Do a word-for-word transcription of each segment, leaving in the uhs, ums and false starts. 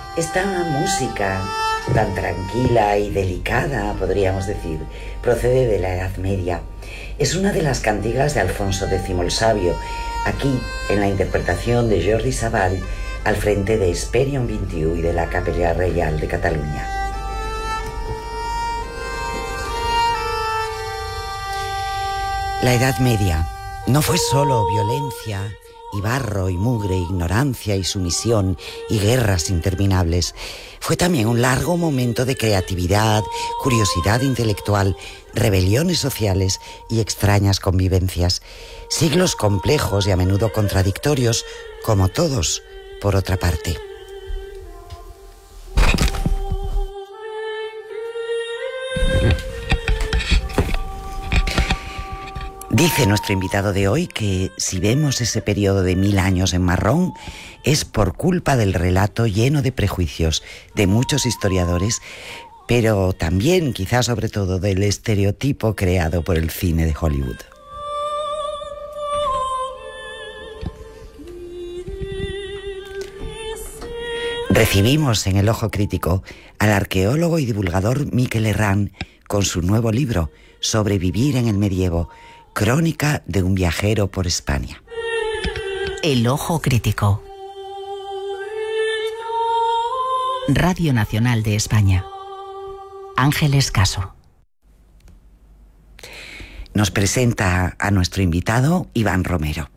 Esta música tan tranquila y delicada, podríamos decir, procede de la Edad Media. Es una de las cantigas de Alfonso décimo el Sabio, aquí en la interpretación de Jordi Savall al frente de Hesperion veintiuno y de la Capella Reial de Cataluña. La Edad Media no fue solo violencia y barro y mugre, ignorancia y sumisión y guerras interminables. Fue también un largo momento de creatividad, curiosidad intelectual, rebeliones sociales y extrañas convivencias. Siglos complejos y a menudo contradictorios, como todos, por otra parte. Dice nuestro invitado de hoy que si vemos ese periodo de mil años en marrón es por culpa del relato lleno de prejuicios de muchos historiadores, pero también, quizás sobre todo, del estereotipo creado por el cine de Hollywood. Recibimos en El Ojo Crítico al arqueólogo y divulgador Miquel Herrán con su nuevo libro Sobrevivir en el Medievo, crónica de un viajero por España. El Ojo Crítico. Radio Nacional de España. Ángeles Caso. Nos presenta a nuestro invitado Iván Romero.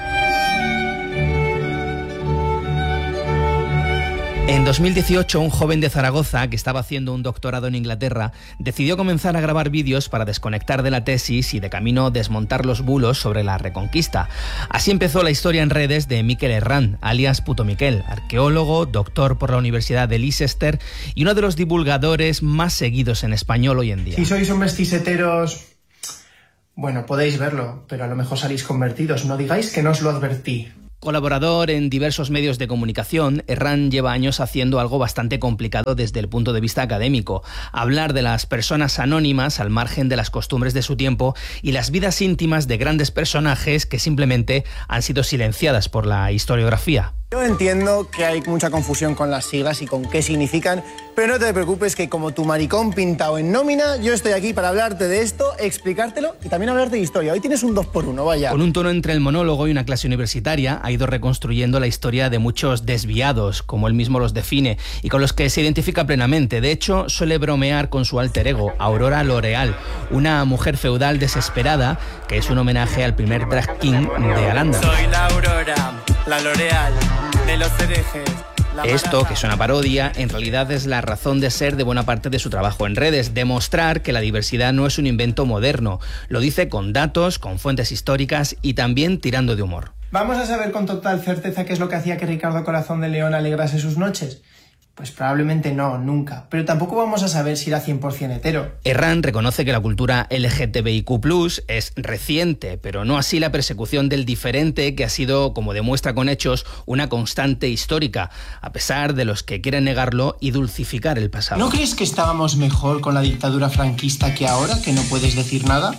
En dos mil dieciocho, un joven de Zaragoza que estaba haciendo un doctorado en Inglaterra decidió comenzar a grabar vídeos para desconectar de la tesis y de camino desmontar los bulos sobre la Reconquista. Así empezó la historia en redes de Miquel Herrán, alias Puto Miquel, arqueólogo, doctor por la Universidad de Leicester y uno de los divulgadores más seguidos en español hoy en día. Si sois hombres ciseteros, bueno, podéis verlo, pero a lo mejor salís convertidos. No digáis que no os lo advertí. Colaborador en diversos medios de comunicación, Herrán lleva años haciendo algo bastante complicado desde el punto de vista académico: hablar de las personas anónimas al margen de las costumbres de su tiempo y las vidas íntimas de grandes personajes que simplemente han sido silenciadas por la historiografía. Yo entiendo que hay mucha confusión con las siglas y con qué significan, pero no te preocupes que como tu maricón pintado en nómina, yo estoy aquí para hablarte de esto, explicártelo y también hablarte de historia. Hoy tienes un dos por uno, vaya. Con un tono entre el monólogo y una clase universitaria, ha ido reconstruyendo la historia de muchos desviados, como él mismo los define, y con los que se identifica plenamente. De hecho, suele bromear con su alter ego, Aurora L'Oreal, una mujer feudal desesperada, que es un homenaje al primer drag king de Al-Ándalus. Soy la Aurora, la L'Oreal de los herejes. Esto, que es una parodia, en realidad es la razón de ser de buena parte de su trabajo en redes: demostrar que la diversidad no es un invento moderno. Lo dice con datos, con fuentes históricas y también tirando de humor. ¿Vamos a saber con total certeza qué es lo que hacía que Ricardo Corazón de León alegrase sus noches? Pues probablemente no, nunca. Pero tampoco vamos a saber si era cien por ciento hetero. Herrán reconoce que la cultura L G T B I Q plus, es reciente, pero no así la persecución del diferente, que ha sido, como demuestra con hechos, una constante histórica, a pesar de los que quieren negarlo y dulcificar el pasado. ¿No crees que estábamos mejor con la dictadura franquista que ahora, que no puedes decir nada?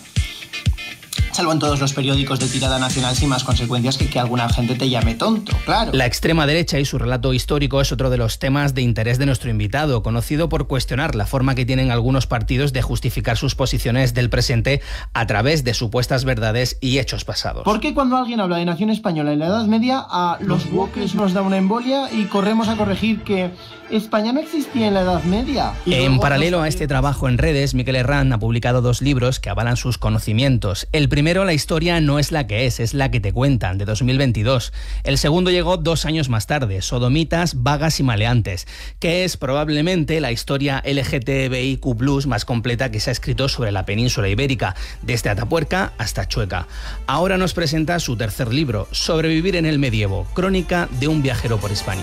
Salvo en todos los periódicos de tirada nacional sin más consecuencias que que alguna gente te llame tonto, claro. La extrema derecha y su relato histórico es otro de los temas de interés de nuestro invitado, conocido por cuestionar la forma que tienen algunos partidos de justificar sus posiciones del presente a través de supuestas verdades y hechos pasados. ¿Por qué cuando alguien habla de nación española en la Edad Media, a los woques nos da una embolia y corremos a corregir que España no existía en la Edad Media? En paralelo a este trabajo en redes, Miquel Herrán ha publicado dos libros que avalan sus conocimientos. El primero, La historia no es la que es, es la que te cuentan, de dos mil veintidós. El segundo llegó dos años más tarde, Sodomitas, vagas y maleantes, que es probablemente la historia L G T B I Q plus más completa que se ha escrito sobre la península ibérica, desde Atapuerca hasta Chueca. Ahora nos presenta su tercer libro, Sobrevivir en el Medievo, crónica de un viajero por España.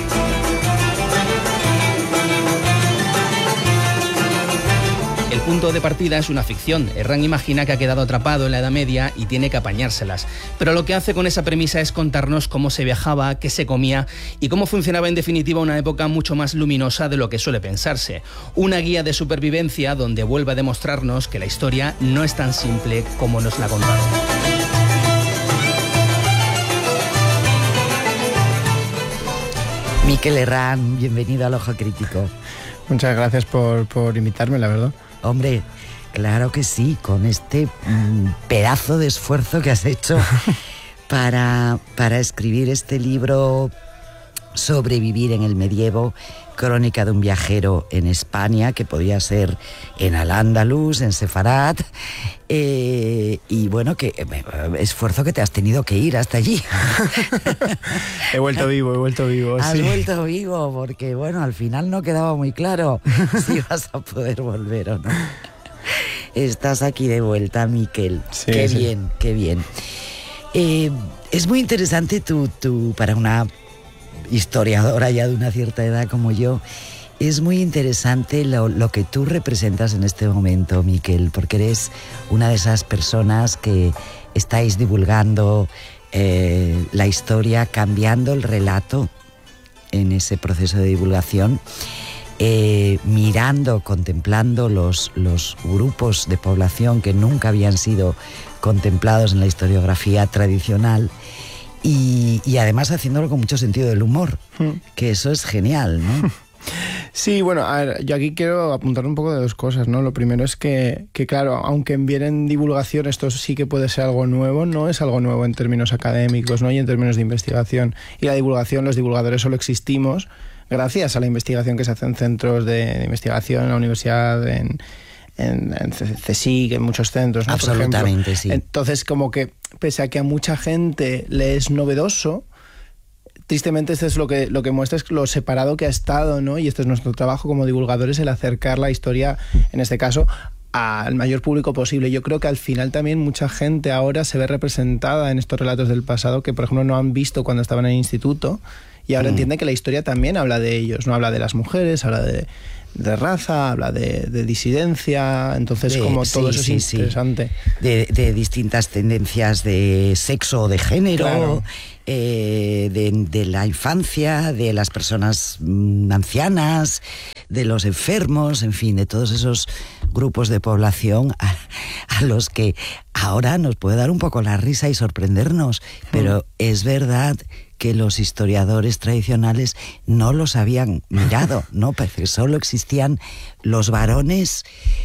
El punto de partida es una ficción. Herrán imagina que ha quedado atrapado en la Edad Media y tiene que apañárselas. Pero lo que hace con esa premisa es contarnos cómo se viajaba, qué se comía y cómo funcionaba en definitiva una época mucho más luminosa de lo que suele pensarse. Una guía de supervivencia donde vuelve a demostrarnos que la historia no es tan simple como nos la contaron. Miquel Herrán, bienvenido al Ojo Crítico. Muchas gracias por, por invitarme, la verdad. Hombre, claro que sí, con este mmm, pedazo de esfuerzo que has hecho para, para escribir este libro Sobrevivir en el medievo, crónica de un viajero en España, que podía ser en Al-Ándalus, en Sefarat, eh, y bueno, que eh, esfuerzo que te has tenido que ir hasta allí. He vuelto vivo, he vuelto vivo. Has sí. vuelto vivo, porque bueno, al final no quedaba muy claro si vas a poder volver o no. Estás aquí de vuelta, Miquel. Sí, qué sí. bien, qué bien. Eh, es muy interesante tú, tú, para una historiadora ya de una cierta edad como yo, es muy interesante lo, lo que tú representas en este momento, Miquel, porque eres una de esas personas que estáis divulgando eh, la historia, cambiando el relato en ese proceso de divulgación, eh, mirando, contemplando los, los grupos de población que nunca habían sido contemplados en la historiografía tradicional. Y, y además haciéndolo con mucho sentido del humor, mm. que eso es genial, ¿no? Sí, bueno, a ver, yo aquí quiero apuntar un poco de dos cosas, ¿no? Lo primero es que, que, claro, aunque viene en divulgación, esto sí que puede ser algo nuevo, no es algo nuevo en términos académicos, ¿no? Y en términos de investigación. Y la divulgación, los divulgadores solo existimos gracias a la investigación que se hace en centros de, de investigación, en la universidad, en... en, en CSIC, en muchos centros, ¿no? Absolutamente, sí. Entonces, como que, pese a que a mucha gente le es novedoso, tristemente esto es lo que, lo que muestra es lo separado que ha estado, ¿no? Y este es nuestro trabajo como divulgadores, el acercar la historia, en este caso, al mayor público posible. Yo creo que al final también mucha gente ahora se ve representada en estos relatos del pasado que, por ejemplo, no han visto cuando estaban en el instituto, y ahora mm. entiende que la historia también habla de ellos, no habla de las mujeres, habla de, de raza, habla de, de disidencia, entonces de, como todo sí, eso sí, es interesante. Sí. De, de distintas tendencias de sexo o de género, claro. eh, de, de la infancia, de las personas mm, ancianas, de los enfermos, en fin, de todos esos grupos de población a, a los que ahora nos puede dar un poco la risa y sorprendernos, pero mm. es verdad que los historiadores tradicionales no los habían mirado, ¿no? Parece que solo existían los varones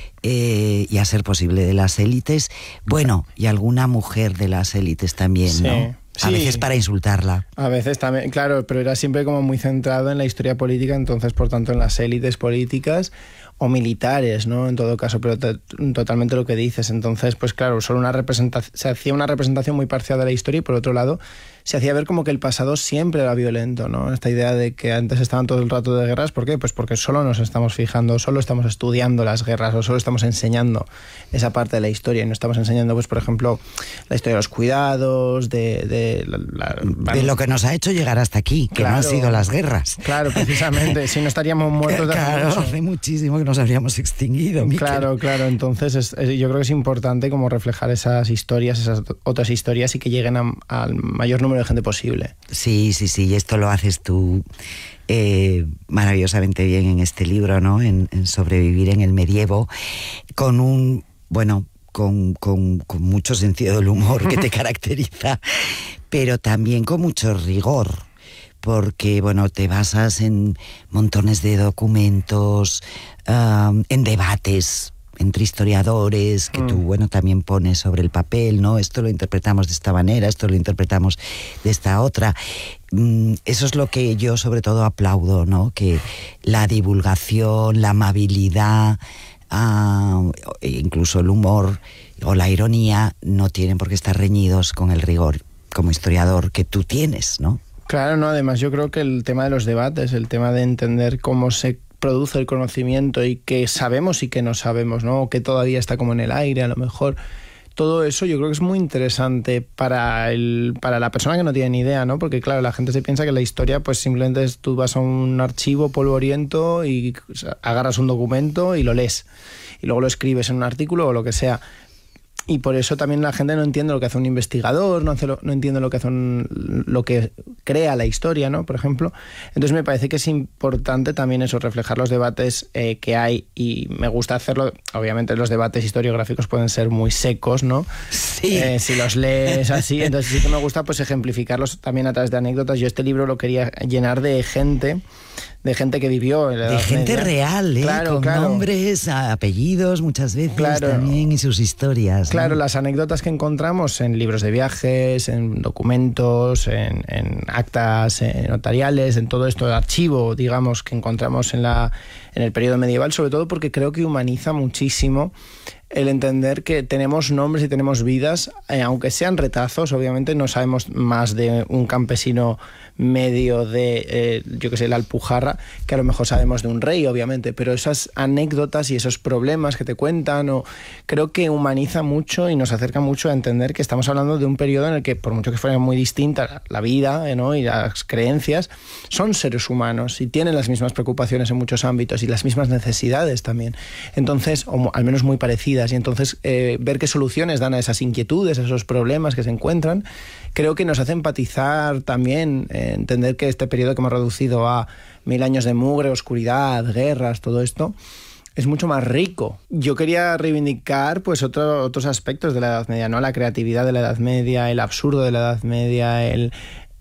eh, y, a ser posible, de las élites, bueno, y alguna mujer de las élites también, sí. ¿no? A sí. veces para insultarla. A veces también, claro, pero era siempre como muy centrado en la historia política, entonces, por tanto, en las élites políticas o militares, ¿no? En todo caso, pero te, totalmente lo que dices. Entonces, pues claro, solo una representación, se hacía una representación muy parcial de la historia y, por otro lado, se hacía ver como que el pasado siempre era violento, ¿no? Esta idea de que antes estaban todo el rato de guerras, ¿por qué? Pues porque solo nos estamos fijando, solo estamos estudiando las guerras o solo estamos enseñando esa parte de la historia y no estamos enseñando, pues, por ejemplo, la historia de los cuidados, de... De, la, la, de lo que nos ha hecho llegar hasta aquí, que claro, no han sido las guerras. Claro, precisamente, si no estaríamos muertos de claro, hace, hace muchísimo que nos habríamos extinguido, Miquel. Claro, claro, entonces es, es, yo creo que es importante como reflejar esas historias, esas otras historias y que lleguen al mayor número de gente posible. Sí, sí, sí, y esto lo haces tú eh, maravillosamente bien en este libro, ¿no? En, en Sobrevivir en el medievo, con un, bueno, con, con, con mucho sentido del humor que te caracteriza, pero también con mucho rigor, porque, bueno, te basas en montones de documentos, um, en debates entre historiadores que tú, bueno, también pones sobre el papel, ¿no? Esto lo interpretamos de esta manera, esto lo interpretamos de esta otra. Eso es lo que yo sobre todo aplaudo, ¿no? Que la divulgación, la amabilidad, uh, incluso el humor o la ironía no tienen por qué estar reñidos con el rigor como historiador que tú tienes, ¿no? Claro, no, además yo creo que el tema de los debates, el tema de entender cómo se produce el conocimiento y que sabemos y que no sabemos, ¿no? O que todavía está como en el aire, a lo mejor. Todo eso yo creo que es muy interesante para el para la persona que no tiene ni idea, ¿no? Porque claro, la gente se piensa que la historia pues simplemente es, tú vas a un archivo polvoriento y o sea, agarras un documento y lo lees y luego lo escribes en un artículo o lo que sea. y por eso también la gente no entiende lo que hace un investigador, no, hace lo, no entiende lo que hace un, lo que crea la historia, ¿no? Por ejemplo. Entonces me parece que es importante también eso, reflejar los debates eh, que hay, y me gusta hacerlo. Obviamente los debates historiográficos pueden ser muy secos, ¿no? Sí. Eh, si los lees así, entonces sí que me gusta pues ejemplificarlos también a través de anécdotas. Yo este libro lo quería llenar de gente, de gente que vivió en la Edad De gente Media. real, ¿eh? Claro, Con claro. nombres, apellidos muchas veces Claro. también, y sus historias, ¿no? Claro, las anécdotas que encontramos en libros de viajes, en documentos, en, en actas en notariales, en todo esto de archivo, digamos, que encontramos en, la, en el periodo medieval, sobre todo porque creo que humaniza muchísimo el entender que tenemos nombres y tenemos vidas, eh, aunque sean retazos. Obviamente no sabemos más de un campesino medio de, eh, yo qué sé, la Alpujarra, que a lo mejor sabemos de un rey, obviamente, pero esas anécdotas y esos problemas que te cuentan, o, creo que humaniza mucho y nos acerca mucho a entender que estamos hablando de un periodo en el que, por mucho que fuera muy distinta la vida, eh, ¿no? y las creencias, son seres humanos y tienen las mismas preocupaciones en muchos ámbitos y las mismas necesidades también. Entonces, o al menos muy parecidas. Y entonces eh, ver qué soluciones dan a esas inquietudes, a esos problemas que se encuentran, creo que nos hace empatizar también, eh, entender que este periodo que hemos reducido a mil años de mugre, oscuridad, guerras, todo esto, es mucho más rico. Yo quería reivindicar pues otro, otros aspectos de la Edad Media, ¿no? La creatividad de la Edad Media, el absurdo de la Edad Media, el...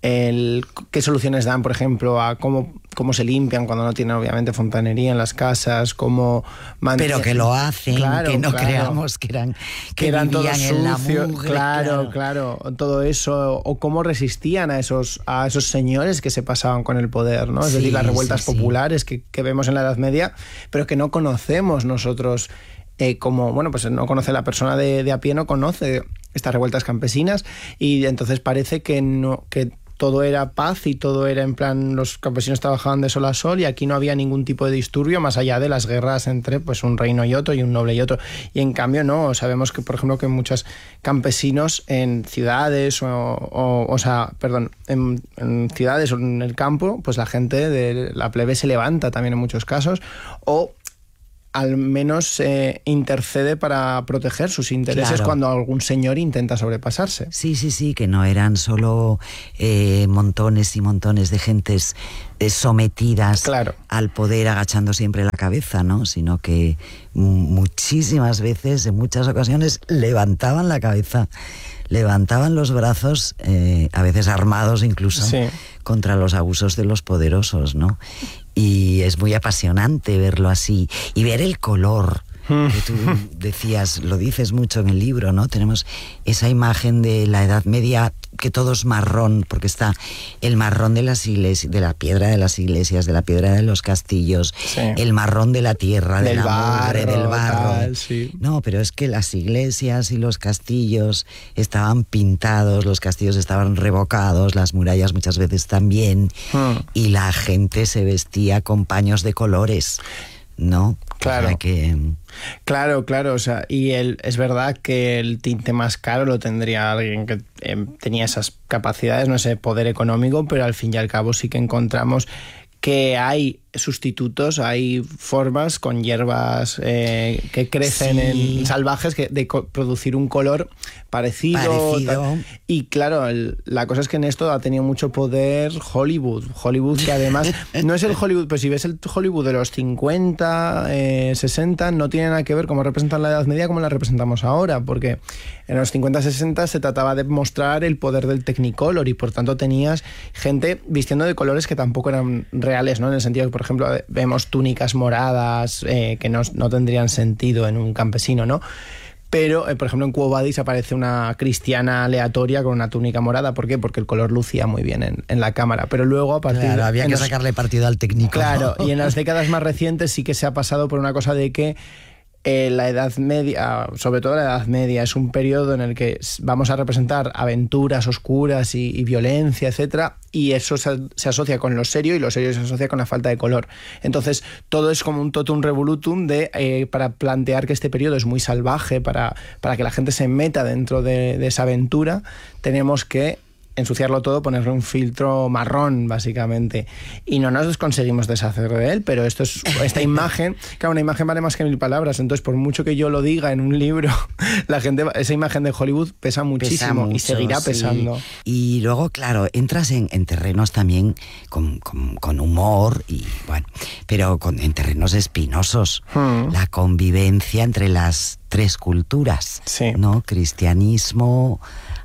El, qué soluciones dan, por ejemplo, a cómo, cómo se limpian cuando no tienen obviamente fontanería en las casas, cómo mantienen... Pero que lo hacen, claro, que no claro. creamos que eran que, que eran todos vivían en la sucios, mugre, claro, claro, claro, todo eso, o cómo resistían a esos, a esos señores que se pasaban con el poder, ¿no? Es Sí, decir, las revueltas sí, sí. populares que, que vemos en la Edad Media, pero que no conocemos nosotros. Eh, como, bueno, pues no conoce la persona de, de a pie, no conoce estas revueltas campesinas, y entonces parece que no, que todo era paz y todo era en plan, los campesinos trabajaban de sol a sol y aquí no había ningún tipo de disturbio más allá de las guerras entre pues un reino y otro y un noble y otro. Y en cambio no, sabemos que por ejemplo que muchos campesinos en ciudades o, o, o sea, perdón, en, en ciudades o en el campo, pues la gente de la plebe se levanta también en muchos casos, o al menos eh, intercede para proteger sus intereses, Claro. cuando algún señor intenta sobrepasarse. Sí, sí, sí, que no eran solo eh, montones y montones de gentes eh, sometidas Claro. al poder agachando siempre la cabeza, ¿no? Sino que muchísimas veces, en muchas ocasiones, levantaban la cabeza, levantaban los brazos, eh, a veces armados incluso, Sí. contra los abusos de los poderosos, ¿no? Y es muy apasionante verlo así y ver el color que tú decías, lo dices mucho en el libro, ¿no? Tenemos esa imagen de la Edad Media que todo es marrón, porque está el marrón de las iglesias, de la piedra de las iglesias, de la piedra de los castillos, Sí. el marrón de la tierra, de Del la mugre, barro, del barro. tal, sí. No, pero es que las iglesias y los castillos estaban pintados, los castillos estaban revocados, las murallas muchas veces también, Hmm. y la gente se vestía con paños de colores, ¿no? Claro. O sea que... Claro, claro, o sea, y el, es verdad que el tinte más caro lo tendría alguien que eh, tenía esas capacidades, no ese poder económico, pero al fin y al cabo sí que encontramos que hay sustitutos, hay formas con hierbas eh, que crecen Sí. en salvajes que, de co- producir un color parecido. Parecido. tal. Y claro, el- la cosa es que en esto ha tenido mucho poder Hollywood. Hollywood que además no es el Hollywood, pues si ves el Hollywood de los cincuenta, eh, sesenta, no tiene nada que ver cómo representan la Edad Media como la representamos ahora, porque en los cincuenta, sesenta se trataba de mostrar el poder del Technicolor y por tanto tenías gente vistiendo de colores que tampoco eran reales, ¿no? En el sentido que, por ejemplo, vemos túnicas moradas eh, que no, no tendrían sentido en un campesino, ¿no? Pero, eh, por ejemplo, en Quo Vadis aparece una cristiana aleatoria con una túnica morada. ¿Por qué? Porque el color lucía muy bien en, en la cámara. Pero luego, a partir Claro, había en que los- sacarle partido al técnico. Claro, y en las décadas más recientes sí que se ha pasado por una cosa de que eh, la Edad Media, sobre todo la Edad Media, es un periodo en el que vamos a representar aventuras oscuras y, y violencia, etcétera, y eso se, se asocia con lo serio y lo serio se asocia con la falta de color. Entonces, todo es como un totum revolutum de, eh, para plantear que este periodo es muy salvaje, para, para que la gente se meta dentro de, de esa aventura, tenemos que ensuciarlo todo, ponerle un filtro marrón, básicamente. Y no nos conseguimos deshacer de él, pero esto es esta imagen, claro, una imagen vale más que mil palabras, entonces por mucho que yo lo diga en un libro, la gente, esa imagen de Hollywood pesa muchísimo pesa mucho, y seguirá sí. pesando. Y luego, claro, entras en, en terrenos también con, con, con humor, y bueno, pero con, en terrenos espinosos. Hmm. La convivencia entre las tres culturas, sí. ¿no? Cristianismo,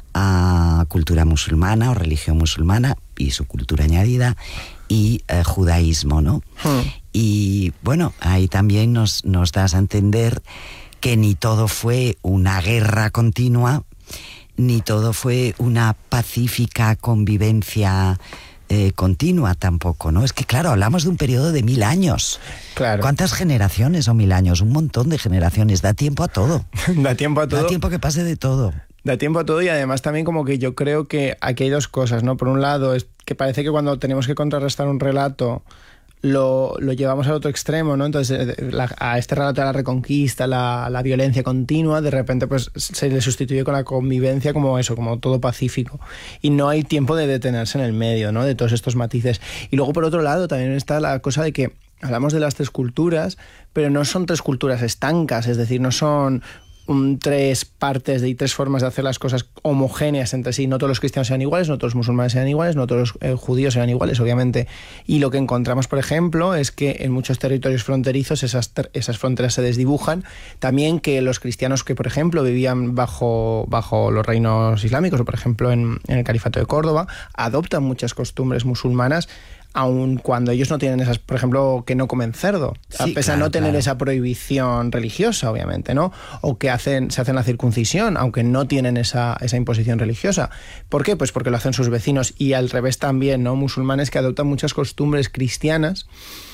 a cultura musulmana o religión musulmana y su cultura añadida, y eh, judaísmo, ¿no? Hmm. Y bueno, ahí también nos, nos das a entender que ni todo fue una guerra continua, ni todo fue una pacífica convivencia eh, continua tampoco, ¿no? Es que claro, hablamos de un periodo de mil años. Claro. ¿Cuántas generaciones son mil años? Un montón de generaciones. Da tiempo a todo. Da tiempo a todo. Da tiempo que pase de todo. Da tiempo a todo, y además también como que yo creo que aquí hay dos cosas, ¿no? Por un lado, es que parece que cuando tenemos que contrarrestar un relato lo, lo llevamos al otro extremo, ¿no? Entonces la, a este relato de la reconquista, la, la violencia continua, de repente pues se le sustituye con la convivencia como eso, como todo pacífico. Y no hay tiempo de detenerse en el medio, ¿no? De todos estos matices. Y luego por otro lado también está la cosa de que hablamos de las tres culturas, pero no son tres culturas estancas, es decir, no son Um, tres partes de, y tres formas de hacer las cosas homogéneas entre sí. No todos los cristianos sean iguales, no todos los musulmanes sean iguales, no todos los eh, judíos sean iguales, obviamente. Y lo que encontramos, por ejemplo, es que en muchos territorios fronterizos esas, esas fronteras se desdibujan. También que los cristianos que, por ejemplo, vivían bajo, bajo los reinos islámicos, o por ejemplo en, en el Califato de Córdoba, adoptan muchas costumbres musulmanas, aun cuando ellos no tienen esas, por ejemplo, que no comen cerdo, sí, a pesar claro, de no tener claro. esa prohibición religiosa, obviamente, ¿no? O que hacen, se hacen la circuncisión, aunque no tienen esa, esa imposición religiosa. ¿Por qué? Pues porque lo hacen sus vecinos, y al revés también, ¿no? Musulmanes que adoptan muchas costumbres cristianas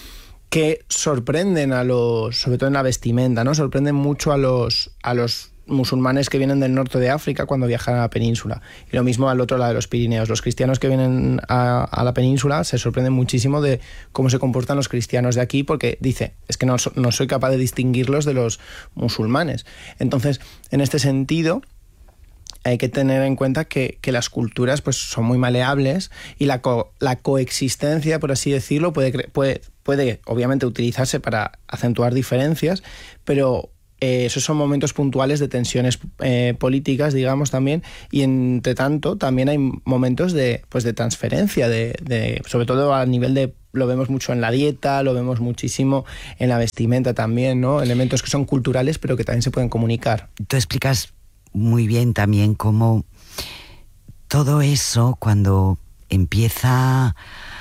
que sorprenden a los, sobre todo en la vestimenta, ¿no? Sorprenden mucho a los, a los musulmanes que vienen del norte de África cuando viajan a la península. Y lo mismo al otro lado de los Pirineos. Los cristianos que vienen a, a la península se sorprenden muchísimo de cómo se comportan los cristianos de aquí, porque dice, es que no, no soy capaz de distinguirlos de los musulmanes. Entonces, en este sentido, hay que tener en cuenta que, que las culturas pues, son muy maleables, y la, co, la coexistencia, por así decirlo, puede, puede, puede obviamente utilizarse para acentuar diferencias, pero Eh, esos son momentos puntuales de tensiones eh, políticas, digamos, también, y entre tanto también hay momentos de, pues, de transferencia, de, de, sobre todo a nivel de, lo vemos mucho en la dieta, lo vemos muchísimo en la vestimenta también, ¿no? Elementos que son culturales pero que también se pueden comunicar. Tú explicas muy bien también cómo todo eso, cuando empieza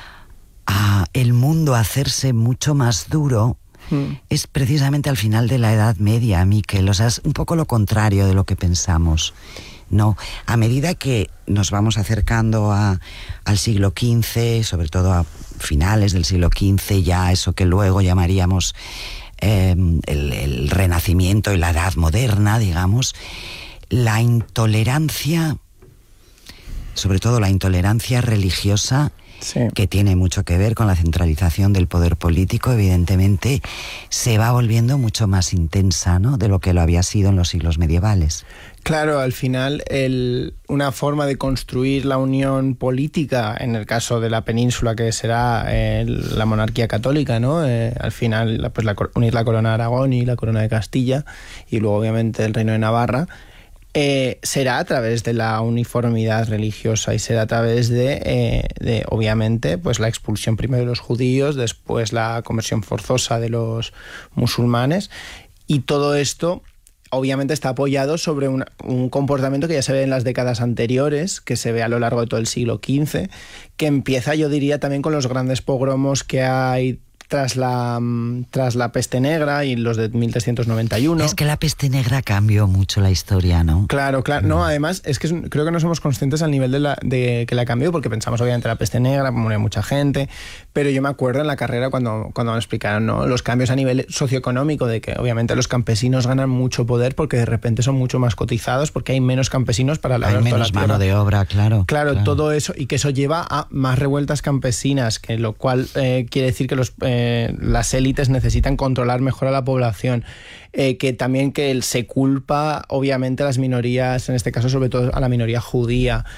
a el mundo a hacerse mucho más duro, es precisamente al final de la Edad Media, Miquel. O sea, es un poco lo contrario de lo que pensamos. No, a medida que nos vamos acercando a, al siglo quince, sobre todo a finales del siglo quince, ya eso que luego llamaríamos eh, el, el Renacimiento y la Edad Moderna, digamos, la intolerancia, sobre todo la intolerancia religiosa, sí, que tiene mucho que ver con la centralización del poder político, evidentemente, se va volviendo mucho más intensa, ¿no?, de lo que lo había sido en los siglos medievales. Claro, al final el, una forma de construir la unión política, en el caso de la península, que será eh, la monarquía católica, ¿no? Eh, al final, pues la, unir la corona de Aragón y la corona de Castilla, y luego obviamente el reino de Navarra, Eh, será a través de la uniformidad religiosa, y será a través de, eh, de obviamente, pues la expulsión primero de los judíos, después la conversión forzosa de los musulmanes, y todo esto obviamente está apoyado sobre un, un comportamiento que ya se ve en las décadas anteriores, que se ve a lo largo de todo el siglo quince, que empieza, yo diría, también con los grandes pogromos que hay tras la, tras la peste negra y los de mil trescientos noventa y uno. Es que la peste negra cambió mucho la historia, ¿no? Claro, claro. No, además, es que es, creo que no somos conscientes al nivel de, la, de que la cambió, porque pensamos obviamente la peste negra, murió mucha gente, pero yo me acuerdo en la carrera cuando, cuando me explicaron, ¿no?, los cambios a nivel socioeconómico, de que obviamente los campesinos ganan mucho poder porque de repente son mucho más cotizados, porque hay menos campesinos para la Hay menos mano de obra, claro, claro. Claro, todo eso, y que eso lleva a más revueltas campesinas, que lo cual eh, quiere decir que los... Eh, las élites necesitan controlar mejor a la población, eh, que también que se culpa obviamente a las minorías, en este caso sobre todo a la minoría judía,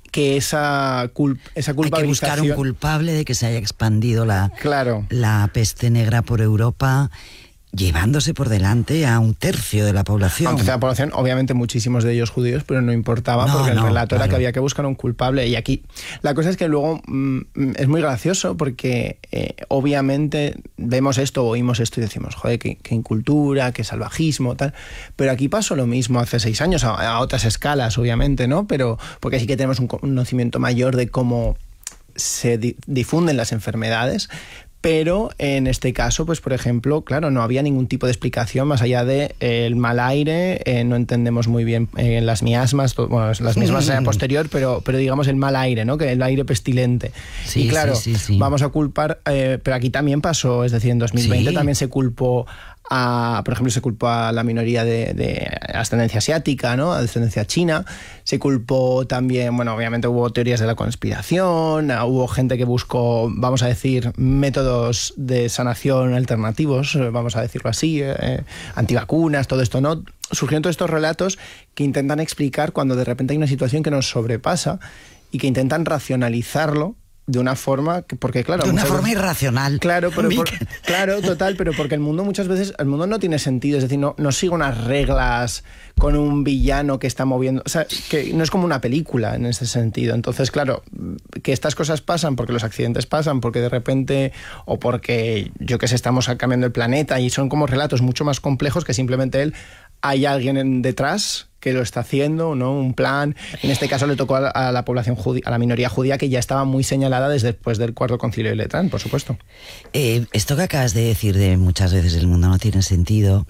que esa, culp, esa culpabilización... Hay que buscar un culpable de que se haya expandido la, claro. la peste negra por Europa, llevándose por delante a un tercio de la población. A un tercio de la población, obviamente muchísimos de ellos judíos, pero no importaba no, porque no, el relato claro. era que había que buscar un culpable. Y aquí la cosa es que luego mmm, es muy gracioso porque eh, obviamente vemos esto, oímos esto y decimos, joder, qué, qué incultura, qué salvajismo, tal. Pero aquí pasó lo mismo hace seis años, a, a otras escalas, obviamente, ¿no? Pero porque sí que tenemos un conocimiento mayor de cómo se di- difunden las enfermedades. Pero en este caso, pues por ejemplo, claro, no había ningún tipo de explicación más allá de eh, el mal aire, eh, no entendemos muy bien eh, las miasmas, to- bueno, las mismas a posterior, pero, pero digamos el mal aire, ¿no? Que el aire pestilente. Sí, y claro, sí, sí, sí. vamos a culpar, eh, pero aquí también pasó, es decir, en dos mil veinte Sí. también se culpó a, por ejemplo, se culpó a la minoría de, de ascendencia asiática, ¿no? A descendencia china. Se culpó también, bueno, obviamente hubo teorías de la conspiración, hubo gente que buscó, vamos a decir, métodos de sanación alternativos, vamos a decirlo así, eh, antivacunas, todo esto, ¿no? Surgieron todos estos relatos que intentan explicar cuando de repente hay una situación que nos sobrepasa y que intentan racionalizarlo de una forma, que, porque claro... De una forma veces, irracional. Claro, pero por, claro, total, pero porque el mundo muchas veces, el mundo no tiene sentido, es decir, no, no sigue unas reglas con un villano que está moviendo, o sea, que no es como una película en ese sentido. Entonces, claro, que estas cosas pasan porque los accidentes pasan, porque de repente, o porque, yo que sé, estamos cambiando el planeta, y son como relatos mucho más complejos que simplemente él, hay alguien en detrás que lo está haciendo, ¿no? Un plan. En este caso le tocó a la, a la población judía, a la minoría judía, que ya estaba muy señalada desde después del Cuarto Concilio de Letrán, por supuesto. Eh, esto que acabas de decir de muchas veces el mundo no tiene sentido,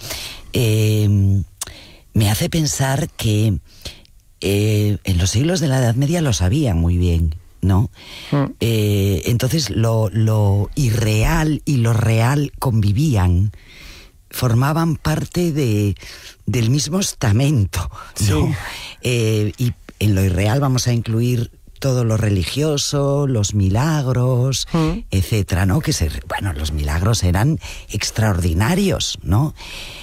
eh, me hace pensar que eh, en los siglos de la Edad Media lo sabían muy bien, ¿no? Mm. Eh, entonces lo, lo irreal y lo real convivían, formaban parte de, del mismo estamento, ¿no? Sí. Eh, y en lo irreal vamos a incluir todo lo religioso, los milagros, mm. etcétera, ¿no? Que se, bueno, los milagros eran extraordinarios, ¿no?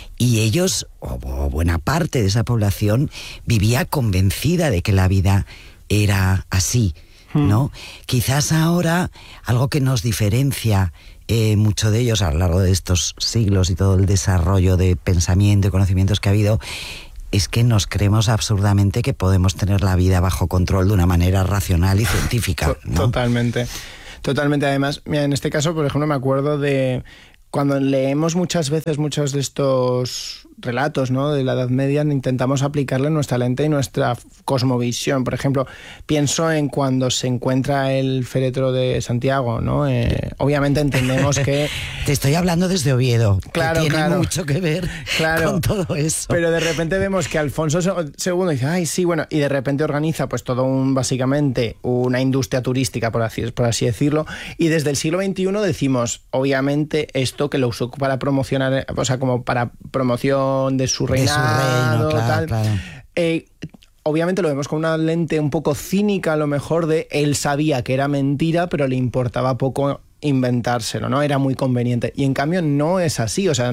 Y ellos, o, o buena parte de esa población, vivía convencida de que la vida era así, ¿no? Mm. Quizás ahora algo que nos diferencia Eh, mucho de ellos a lo largo de estos siglos y todo el desarrollo de pensamiento y conocimientos que ha habido, es que nos creemos absurdamente que podemos tener la vida bajo control de una manera racional y científica, ¿no? Totalmente, totalmente. Además, mira, en este caso, por ejemplo, me acuerdo de cuando leemos muchas veces muchos de estos relatos, ¿no?, de la Edad Media, intentamos aplicarle nuestra lente y nuestra cosmovisión. Por ejemplo, pienso en cuando se encuentra el féretro de Santiago, ¿no? Eh, obviamente entendemos que... Te estoy hablando desde Oviedo, claro, que tiene claro, mucho que ver claro, con todo eso. Pero de repente vemos que Alfonso segundo dice, ay, sí, bueno, y de repente organiza pues todo un, básicamente, una industria turística, por así, por así decirlo, y desde el siglo veintiuno decimos, obviamente, esto que lo usó para promocionar, o sea, como para promoción de su reinado, de su reino, claro, tal. Claro. Eh, obviamente lo vemos con una lente un poco cínica, a lo mejor, de él sabía que era mentira, pero le importaba poco inventárselo, ¿no? Era muy conveniente. Y en cambio no es así, o sea,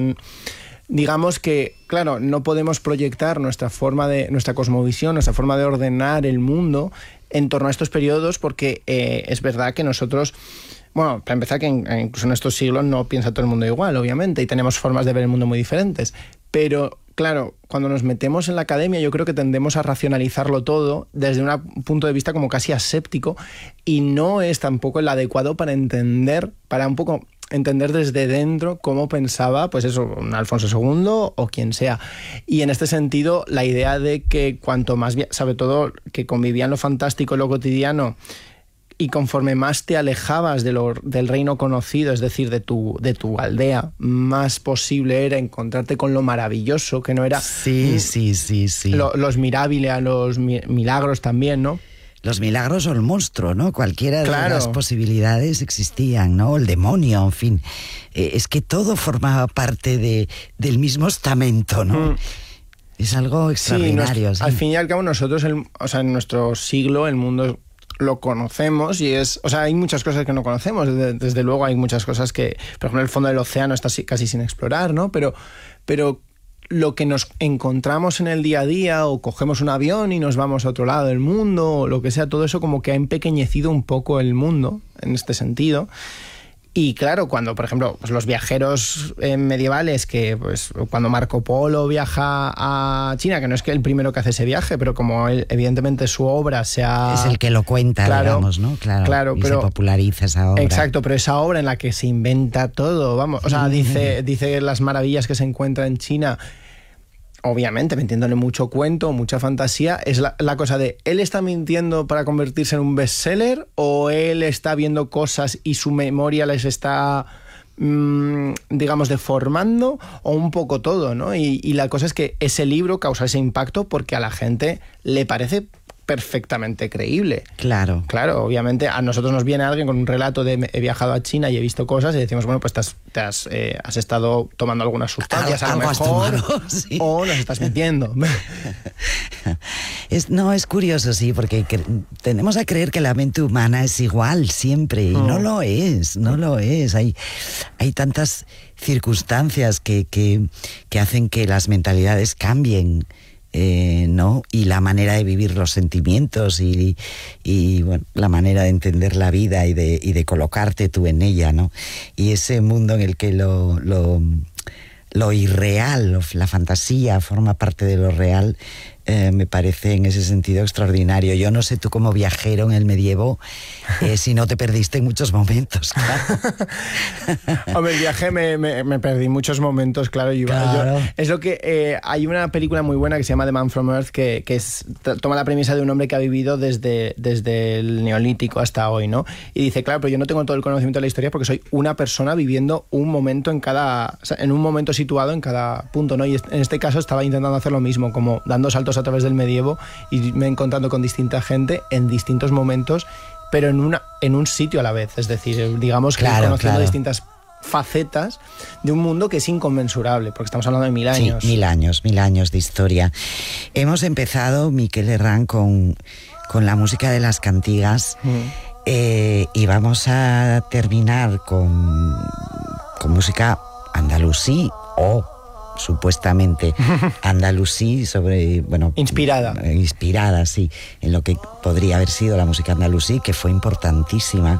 digamos que, claro, no podemos proyectar nuestra forma de, nuestra cosmovisión, nuestra forma de ordenar el mundo en torno a estos periodos, porque eh, es verdad que nosotros... Bueno, para empezar, que incluso en estos siglos no piensa todo el mundo igual, obviamente, y tenemos formas de ver el mundo muy diferentes. Pero, claro, cuando nos metemos en la academia, yo creo que tendemos a racionalizarlo todo desde un punto de vista como casi aséptico, y no es tampoco el adecuado para entender, para un poco entender desde dentro cómo pensaba, pues eso, un Alfonso segundo o quien sea. Y en este sentido, la idea de que cuanto más, sobre todo, que convivían lo fantástico y lo cotidiano, y conforme más te alejabas de lo, del reino conocido, es decir, de tu, de tu aldea, más posible era encontrarte con lo maravilloso, que no era... Sí, sí, sí, sí. Lo, los mirabiles, los mi, milagros también, ¿no? Los milagros o el monstruo, ¿no? Cualquiera de claro. las posibilidades existían, ¿no? El demonio, en fin. Eh, es que todo formaba parte de, del mismo estamento, ¿no? Mm. Es algo extraordinario. Sí, sí. Al fin y al cabo, nosotros, el, o sea, en nuestro siglo, el mundo... lo conocemos y es... O sea, hay muchas cosas que no conocemos. Desde, desde luego hay muchas cosas que... Por ejemplo, el fondo del océano está casi sin explorar, ¿no? Pero, pero lo que nos encontramos en el día a día, o cogemos un avión y nos vamos a otro lado del mundo, o lo que sea, todo eso como que ha empequeñecido un poco el mundo en este sentido. Y claro, cuando, por ejemplo, pues los viajeros eh, medievales, que pues cuando Marco Polo viaja a China, que no es que el primero que hace ese viaje, pero como él, evidentemente su obra se ha... Es el que lo cuenta, claro, digamos, ¿no? Claro, claro, y pero, se populariza esa obra. Exacto, pero esa obra en la que se inventa todo, vamos, o sea, dice, dice las maravillas que se encuentra en China... Obviamente, metiéndole mucho cuento, mucha fantasía, es la, la cosa de, ¿él está mintiendo para convertirse en un bestseller o él está viendo cosas y su memoria les está, mmm, digamos, deformando, o un poco todo, ¿no? Y, y la cosa es que ese libro causa ese impacto porque a la gente le parece perfectamente creíble. Claro. Claro, obviamente a nosotros nos viene alguien con un relato de he viajado a China y he visto cosas y decimos, bueno, pues te has, te has, eh, has estado tomando algunas sustancias, a lo mejor, sí. O nos estás mintiendo. Es, no, es curioso, sí, porque cre- tenemos a creer que la mente humana es igual siempre, y no, no lo es, no lo es. Hay, hay tantas circunstancias que, que, que hacen que las mentalidades cambien. Eh, ¿no? Y la manera de vivir los sentimientos y, y bueno, la manera de entender la vida y de, y de colocarte tú en ella, ¿no? Y ese mundo en el que lo, lo, lo irreal, la fantasía forma parte de lo real, eh, me parece en ese sentido extraordinario. Yo no sé tú como viajero en el medievo eh, si no te perdiste en muchos momentos, claro. Hombre, el viaje me, me, me perdí muchos momentos, claro. Yo, claro. Yo, es lo que eh, hay una película muy buena que se llama The Man from Earth, que, que es, toma la premisa de un hombre que ha vivido desde, desde el Neolítico hasta hoy, ¿no? Y dice, claro, pero yo no tengo todo el conocimiento de la historia porque soy una persona viviendo un momento en cada, o sea, en un momento situado en cada punto, ¿no? Y en este caso estaba intentando hacer lo mismo, como dando saltos a través del medievo y me encontrando con distinta gente en distintos momentos, pero en una en un sitio a la vez, es decir, digamos que claro, conociendo claro. distintas facetas de un mundo que es inconmensurable, porque estamos hablando de mil años. Sí, mil años, mil años de historia. Hemos empezado, Miquel Herrán, con, con la música de las cantigas, mm. eh, y vamos a terminar con, con música andalusí o supuestamente andalusí, sobre, bueno, inspirada. Inspirada, sí, en lo que podría haber sido la música andalusí, que fue importantísima.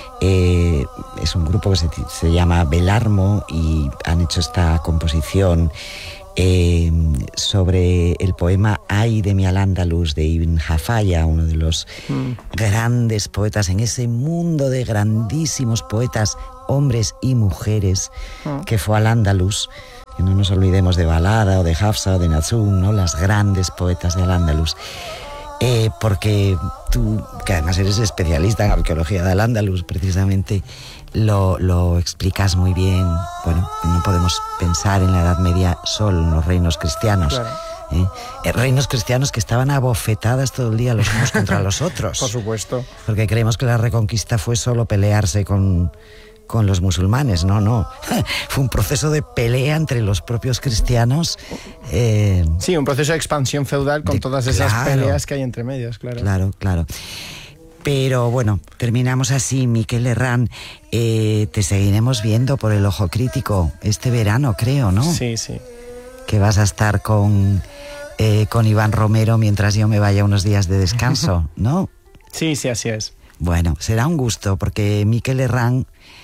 Eh, es un grupo que se, se llama Belarmo y han hecho esta composición eh, sobre el poema Ay de mi al-Ándalus de Ibn Jafaya, uno de los mm. grandes poetas en ese mundo de grandísimos poetas, hombres y mujeres, mm. que fue al-Ándalus. Que no nos olvidemos de Balada o de Hafsa o de Nazum, ¿no? Las grandes poetas del Al-Ándalus. Eh, porque tú, que además eres especialista en arqueología del Al-Ándalus, precisamente lo, lo explicas muy bien. Bueno, no podemos pensar en la Edad Media solo en los reinos cristianos. Claro. ¿eh? Eh, reinos cristianos que estaban a bofetadas todo el día los unos contra los otros. Por supuesto. Porque creemos que la Reconquista fue solo pelearse con... con los musulmanes, no, no. Fue un proceso de pelea entre los propios cristianos. Eh, sí, un proceso de expansión feudal con de, todas esas claro, peleas que hay entre medios, claro. Claro, claro. Pero bueno, terminamos así, Miquel Herrán. Eh, te seguiremos viendo por el Ojo Crítico este verano, creo, ¿no? Sí, sí. Que vas a estar con, eh, con Iván Romero mientras yo me vaya unos días de descanso, ¿no? Sí, sí, así es. Bueno, será un gusto, porque Miquel Herrán...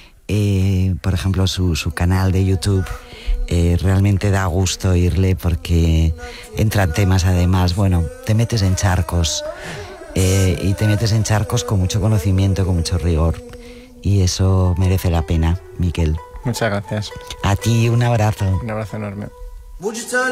Eh, por ejemplo, su, su canal de YouTube eh, realmente da gusto oírle porque entran temas, además, bueno, te metes en charcos eh, y te metes en charcos con mucho conocimiento, con mucho rigor, y eso merece la pena, Miquel. Muchas gracias. A ti un abrazo. Un abrazo enorme.